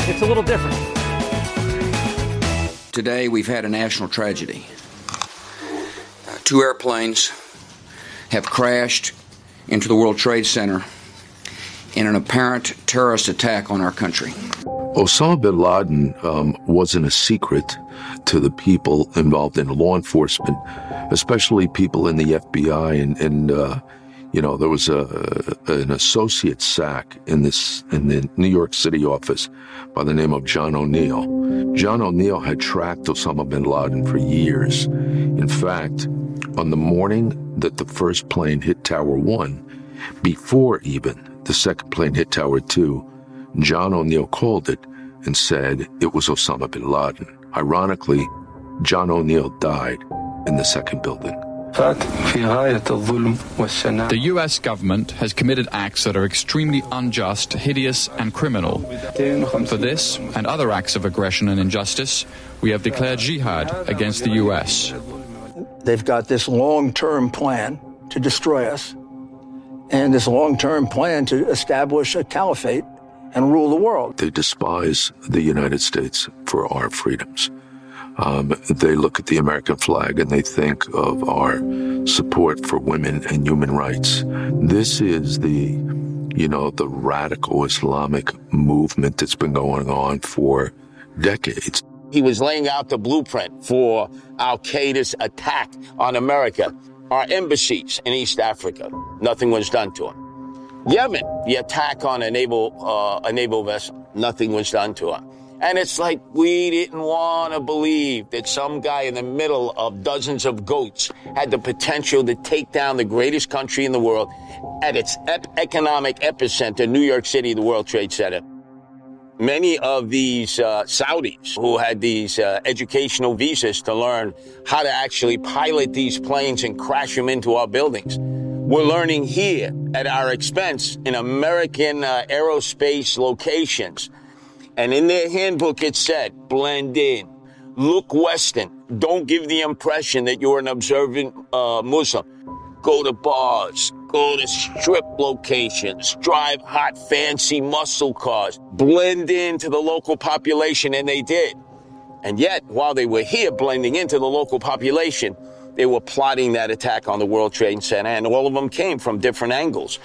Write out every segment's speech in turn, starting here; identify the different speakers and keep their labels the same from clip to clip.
Speaker 1: it's a little different.
Speaker 2: Today, we've had a national tragedy. 2 airplanes have crashed into the World Trade Center in an apparent terrorist attack on our country.
Speaker 3: Osama bin Laden wasn't a secret to the people involved in law enforcement, especially people in the FBI. And there was an associate SAC in the New York City office by the name of John O'Neill. John O'Neill had tracked Osama bin Laden for years. In fact, on the morning that the first plane hit Tower 1, before even the second plane hit Tower 2, John O'Neill called it and said it was Osama bin Laden. Ironically, John O'Neill died in the second building.
Speaker 4: The U.S. government has committed acts that are extremely unjust, hideous, and criminal. For this and other acts of aggression and injustice, we have declared jihad against the U.S.
Speaker 5: They've got this long-term plan to destroy us, and this long-term plan to establish a caliphate and rule the world.
Speaker 3: They despise the United States for our freedoms. They look at the American flag and they think of our support for women and human rights. This is the radical Islamic movement that's been going on for decades.
Speaker 6: He was laying out the blueprint for Al-Qaeda's attack on America. Our embassies in East Africa, nothing was done to him. Yemen, the attack on a naval vessel, nothing was done to him. And it's like we didn't want to believe that some guy in the middle of dozens of goats had the potential to take down the greatest country in the world at its economic epicenter, New York City, the World Trade Center. Many of these Saudis who had these educational visas to learn how to actually pilot these planes and crash them into our buildings were learning here at our expense in American aerospace locations. And in their handbook, it said, blend in, look Western, don't give the impression that you're an observant Muslim. Go to bars, go to strip locations, drive hot, fancy muscle cars, blend into the local population, and they did. And yet, while they were here blending into the local population, they were plotting that attack on the World Trade Center, and all of them came from different angles.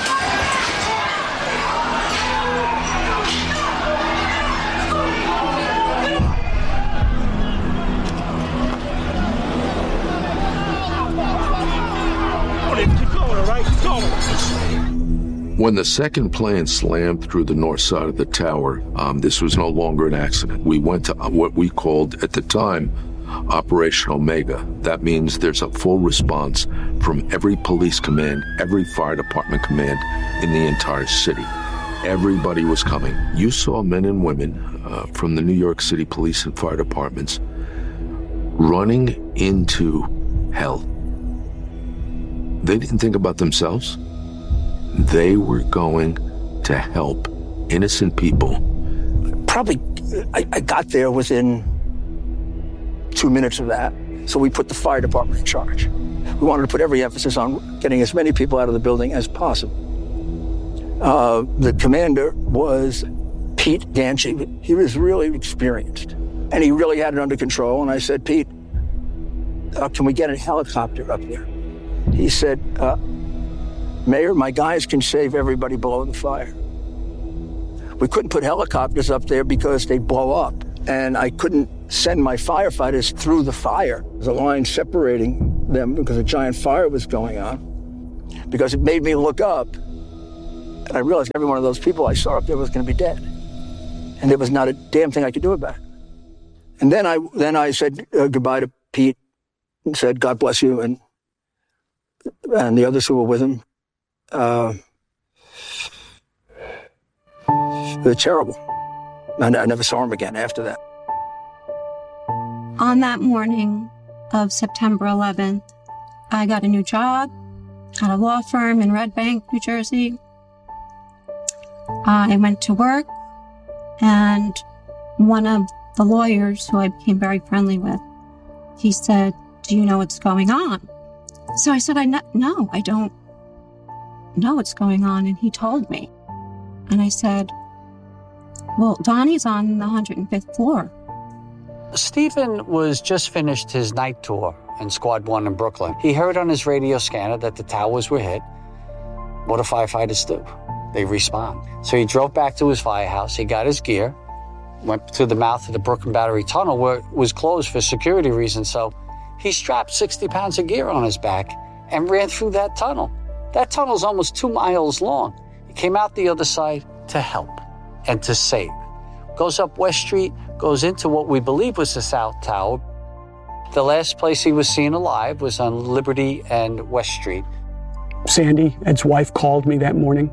Speaker 3: When the second plane slammed through the north side of the tower, this was no longer an accident. We went to what we called at the time Operation Omega. That means there's a full response from every police command, every fire department command in the entire city. Everybody was coming. You saw men and women from the New York City police and fire departments running into hell. They didn't think about themselves. They were going to help innocent people.
Speaker 5: Probably, I got there within 2 minutes of that. So we put the fire department in charge. We wanted to put every emphasis on getting as many people out of the building as possible. The commander was Pete Ganchi. He was really experienced, and he really had it under control. And I said, Pete, can we get a helicopter up there? He said, Mayor, my guys can save everybody below the fire. We couldn't put helicopters up there because they'd blow up, and I couldn't send my firefighters through the fire. There's a line separating them because a giant fire was going on, because it made me look up, and I realized every one of those people I saw up there was going to be dead, and there was not a damn thing I could do about it. And then I said goodbye to Pete and said, God bless you, and the others who were with him. They're terrible. And I never saw him again after that.
Speaker 7: On that morning of September 11th, I got a new job at a law firm in Red Bank, New Jersey. I went to work, and one of the lawyers who I became very friendly with, he said, do you know what's going on? So I said, no, I don't know what's going on. And he told me. And I said, Well, Donnie's on the 105th floor.
Speaker 1: Stephen was just finished his night tour in Squad 1 in Brooklyn. He heard on his radio scanner that the towers were hit. What do firefighters do? They respond. So he drove back to his firehouse. He got his gear, went to the mouth of the Brooklyn Battery Tunnel where it was closed for security reasons. So he strapped 60 pounds of gear on his back and ran through that tunnel. That tunnel's almost 2 miles long. He came out the other side to help and to save. Goes up West Street, goes into what we believe was the South Tower. The last place he was seen alive was on Liberty and West Street.
Speaker 8: Sandy, Ed's wife, called me that morning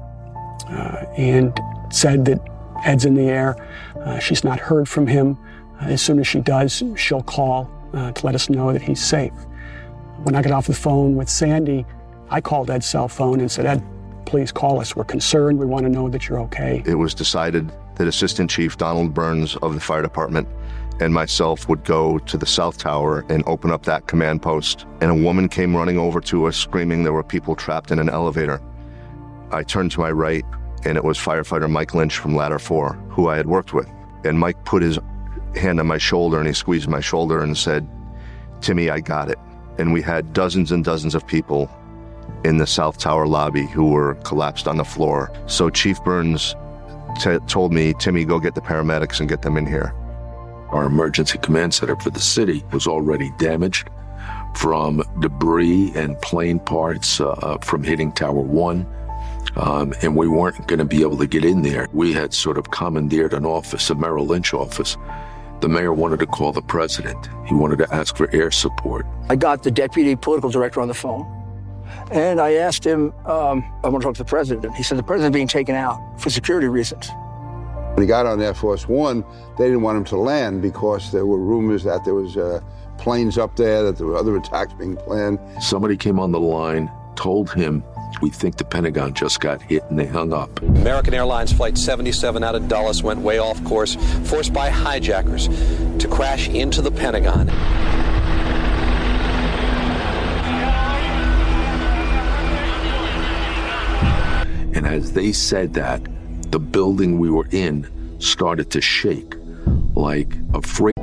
Speaker 8: and said that Ed's in the air. She's not heard from him. As soon as she does, she'll call to let us know that he's safe. When I got off the phone with Sandy, I called Ed's cell phone and said, Ed, please call us. We're concerned. We want to know that you're okay.
Speaker 9: It was decided that Assistant Chief Donald Burns of the fire department and myself would go to the South Tower and open up that command post. And a woman came running over to us screaming there were people trapped in an elevator. I turned to my right, and it was firefighter Mike Lynch from Ladder 4, who I had worked with. And Mike put his hand on my shoulder, and he squeezed my shoulder and said, Timmy, I got it. And we had dozens and dozens of people in the South Tower lobby who were collapsed on the floor. So Chief Burns told me, Timmy, go get the paramedics and get them in here.
Speaker 3: Our emergency command center for the city was already damaged from debris and plane parts from hitting Tower 1. And we weren't going to be able to get in there. We had sort of commandeered an office, a Merrill Lynch office. The mayor wanted to call the president. He wanted to ask for air support.
Speaker 5: I got the deputy political director on the phone, and I asked him, I want to talk to the president. He said the president's being taken out for security reasons.
Speaker 10: When he got on Air Force One, they didn't want him to land because there were rumors that there was planes up there, that there were other attacks being planned.
Speaker 3: Somebody came on the line, told him, we think the Pentagon just got hit, and they hung up.
Speaker 11: American Airlines Flight 77 out of Dulles went way off course, forced by hijackers to crash into the Pentagon.
Speaker 3: And as they said that, the building we were in started to shake like a freight